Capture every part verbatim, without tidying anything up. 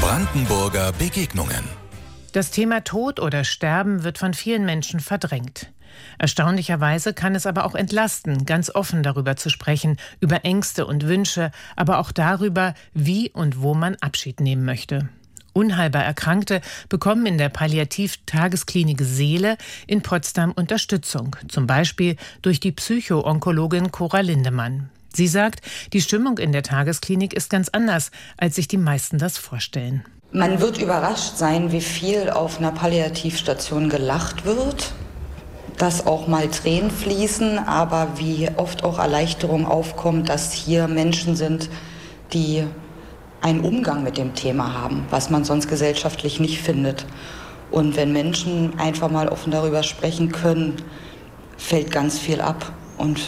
Brandenburger Begegnungen. Das Thema Tod oder Sterben wird von vielen Menschen verdrängt. Erstaunlicherweise kann es aber auch entlasten, ganz offen darüber zu sprechen, über Ängste und Wünsche, aber auch darüber, wie und wo man Abschied nehmen möchte. Unheilbar Erkrankte bekommen in der Palliativ-Tagesklinik Seele in Potsdam Unterstützung, zum Beispiel durch die Psycho-Onkologin Cora Lindemann. Sie sagt, die Stimmung in der Tagesklinik ist ganz anders, als sich die meisten das vorstellen. Man wird überrascht sein, wie viel auf einer Palliativstation gelacht wird, dass auch mal Tränen fließen, aber wie oft auch Erleichterung aufkommt, dass hier Menschen sind, die einen Umgang mit dem Thema haben, was man sonst gesellschaftlich nicht findet. Und wenn Menschen einfach mal offen darüber sprechen können, fällt ganz viel ab. Und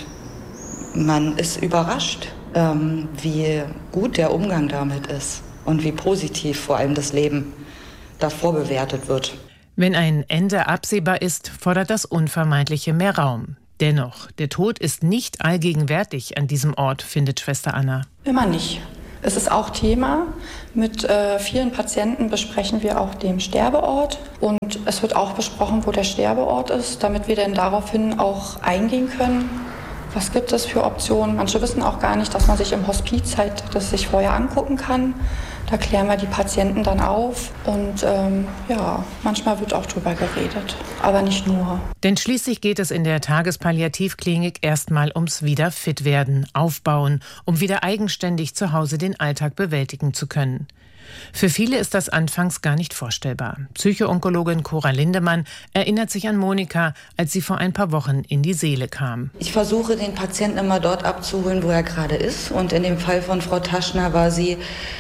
man ist überrascht, ähm, wie gut der Umgang damit ist und wie positiv vor allem das Leben davor bewertet wird. Wenn ein Ende absehbar ist, fordert das Unvermeidliche mehr Raum. Dennoch, der Tod ist nicht allgegenwärtig an diesem Ort, findet Schwester Anna. Immer nicht. Es ist auch Thema. Mit äh, vielen Patienten besprechen wir auch den Sterbeort. Und es wird auch besprochen, wo der Sterbeort ist, damit wir dann daraufhin auch eingehen können. Was gibt es für Optionen? Manche wissen auch gar nicht, dass man sich im Hospiz halt das sich vorher angucken kann. Da klären wir die Patienten dann auf und ähm, ja, manchmal wird auch drüber geredet, aber nicht nur. Denn schließlich geht es in der Tagespalliativklinik erstmal ums Wieder-Fit-Werden, Aufbauen, um wieder eigenständig zu Hause den Alltag bewältigen zu können. Für viele ist das anfangs gar nicht vorstellbar. Psycho-Onkologin Cora Lindemann erinnert sich an Monika, als sie vor ein paar Wochen in die Seele kam. Ich versuche, den Patienten immer dort abzuholen, wo er gerade ist. Und in dem Fall von Frau Taschner war sie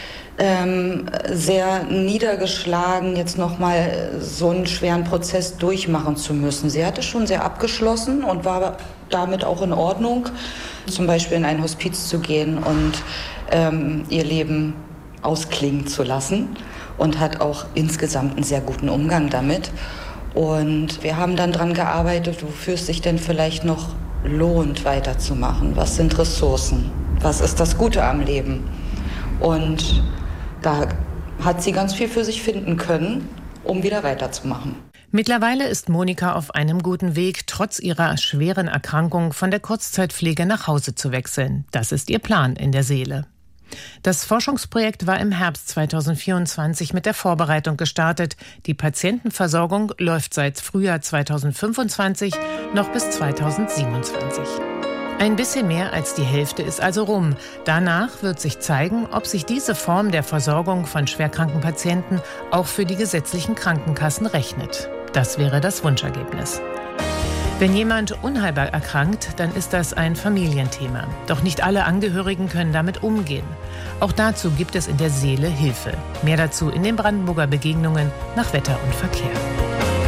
ähm, sehr niedergeschlagen, jetzt nochmal so einen schweren Prozess durchmachen zu müssen. Sie hatte schon sehr abgeschlossen und war damit auch in Ordnung, zum Beispiel in ein Hospiz zu gehen und ähm, ihr Leben ausklingen zu lassen und hat auch insgesamt einen sehr guten Umgang damit. Und wir haben dann daran gearbeitet, wofür es sich denn vielleicht noch lohnt, weiterzumachen. Was sind Ressourcen? Was ist das Gute am Leben? Und da hat sie ganz viel für sich finden können, um wieder weiterzumachen. Mittlerweile ist Monika auf einem guten Weg, trotz ihrer schweren Erkrankung von der Kurzzeitpflege nach Hause zu wechseln. Das ist ihr Plan in der Seele. Das Forschungsprojekt war im Herbst zweitausendvierundzwanzig mit der Vorbereitung gestartet. Die Patientenversorgung läuft seit Frühjahr zweitausendfünfundzwanzig noch bis zweitausendsiebenundzwanzig. Ein bisschen mehr als die Hälfte ist also rum. Danach wird sich zeigen, ob sich diese Form der Versorgung von schwerkranken Patienten auch für die gesetzlichen Krankenkassen rechnet. Das wäre das Wunschergebnis. Wenn jemand unheilbar erkrankt, dann ist das ein Familienthema. Doch nicht alle Angehörigen können damit umgehen. Auch dazu gibt es in der Seele Hilfe. Mehr dazu in den Brandenburger Begegnungen nach Wetter und Verkehr.